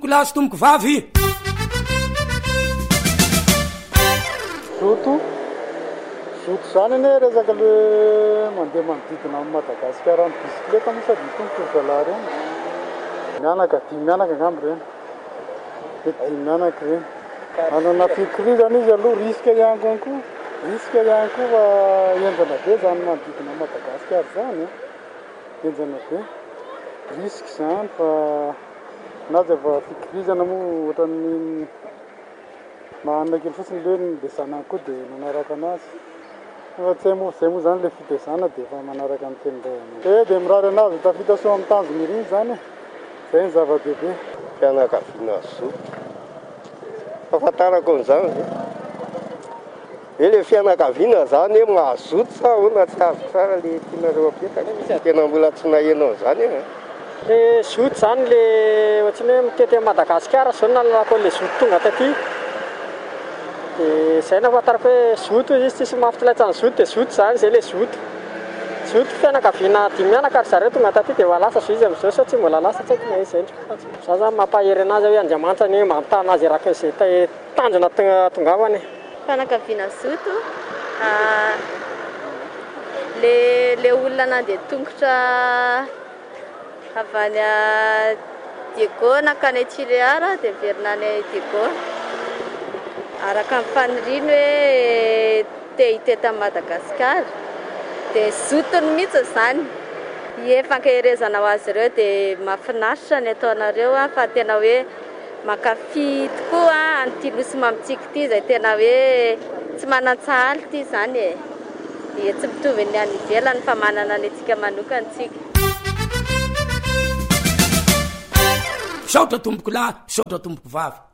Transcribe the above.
lahy sy tomboko vavy. Zoto zany ane resaka le mandeha manodidina amin'ny Madagasikara ny bisikileta moa sady tomboky zalahy reny. Dimy mianaka angambo reny. Dimy mianaka reny. Manana fikirizana izy aloha risque ihany koa. Risque ihany koa fa enjana be zany manodidina Madagasikara zany. Enjana be. Risque zany fa nazy fa fikirizana moa ohatran'ny mahanana kely fotsiny le nindesana koa dia manaraka anazy. Fa tsy moa zay moa zany le fitezana dia efa manaraka ny tenindray. Dia mirary anazy tafita soa amin'ny tanjony riny zany. Zay ny zava-dehibe. Fianakaviana Zoto. Fahafantarako an'izany. Le fianakaviana zany hoe mahazoto sa hono tsy azo tsara le tianareo apetaka. Tena mbola tsy nahenao zany e. Le Zoto zany le ohatrany hoe mitety a Madagasikara zao nalalako le Zoto tonga taty. Dia zay nahafantarako hoe Zoto izy tsisy mahafitsilaitsany Zoto dia Zoto zany zay le Zoto. Zoto fianakaviana dimy mianaka ary zareo tonga taty dia lasa so izy amin'izao sa tsy mbola lasa tsy haiko na izy zay. Za zany mampahery anazy hoe Andriamanitra ny mampitana azy araka izay tanjona tongavany. Fianakaviana Zoto le olona nandeha tongotra avy any Diego nakany Tchireara dia verina any Diego. Araka ny faniriany hoe te hiteta Madagasikara dia Zoto ny mihitsy zany. Efankaherezana ho azy ireo dia mahafinaritra ny ataonareo fa tena hoe mankafy tokoa an'ity nosy mamitsika ity izay tena hoe tsy manan-tsahaly ity zany e. Dia tsy mitovy ny any ivelany fa manana ny antsika manokana antsika. Saotra tomboko lahy, saotra tomboko vavy.